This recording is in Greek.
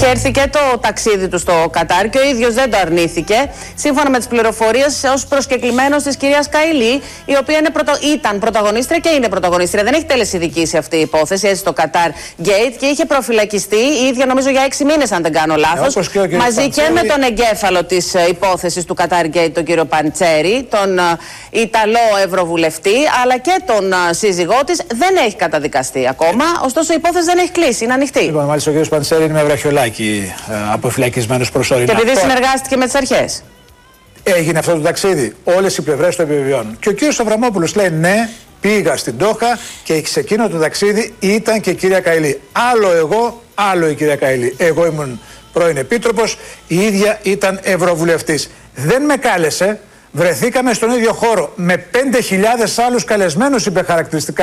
Είχε έρθει και το ταξίδι του στο Κατάρ και ο ίδιος δεν το αρνήθηκε. Σύμφωνα με τις πληροφορίες, ως προσκεκλημένος της κυρίας Καηλή, η οποία ήταν πρωταγωνίστρια και είναι πρωταγωνίστρια. Δεν έχει τελεσιδικήσει αυτή η υπόθεση, έτσι, στο Κατάρ Gate, και είχε προφυλακιστεί η ίδια, νομίζω, για 6 μήνες, αν δεν κάνω λάθος. Μαζί και με τον εγκέφαλο της υπόθεσης του Κατάρ Gate, τον κύριο Παντσέρη, τον Ιταλό Ευρωβουλευτή, αλλά και τον σύζυγό της. Δεν έχει καταδικαστεί ακόμα. Ωστόσο, η υπόθεση δεν έχει κλείσει, είναι ανοιχτή. Λοιπόν, μάλιστα ο κύριος Παντσέρη είναι με βραχιολάκι αποφυλακισμένος προσωρινά. Και επειδή συνεργάστηκε με τις αρχές. Έγινε αυτό το ταξίδι. Όλες οι πλευρές το επιβεβαιώνουν. Και ο κύριος Αβραμόπουλος λέει ναι, πήγα στην Ντόχα και σε εκείνο το ταξίδι ήταν και η κυρία Καηλή. Άλλο εγώ, άλλο η κυρία Καηλή. Εγώ ήμουν πρώην επίτροπος, η ίδια ήταν ευρωβουλευτής. Δεν με κάλεσε, βρεθήκαμε στον ίδιο χώρο με 5.000 άλλους καλεσμένους, είπε χαρακτηριστικά